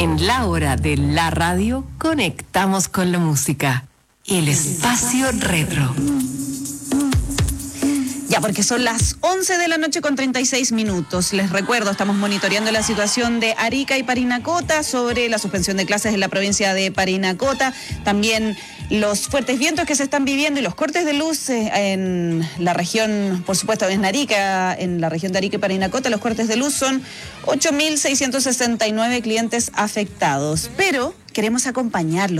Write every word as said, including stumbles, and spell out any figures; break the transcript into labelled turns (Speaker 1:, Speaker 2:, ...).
Speaker 1: En la hora de la radio, conectamos con la música. El espacio retro.
Speaker 2: Ya, porque son las once de la noche con treinta y seis minutos. Les recuerdo, estamos monitoreando la situación de Arica y Parinacota sobre la suspensión de clases en la provincia de Parinacota. También los fuertes vientos que se están viviendo y los cortes de luz en la región, por supuesto, en Arica, en la región de Arica y Parinacota, los cortes de luz son ocho mil seiscientos sesenta y nueve clientes afectados. Pero queremos acompañarlos.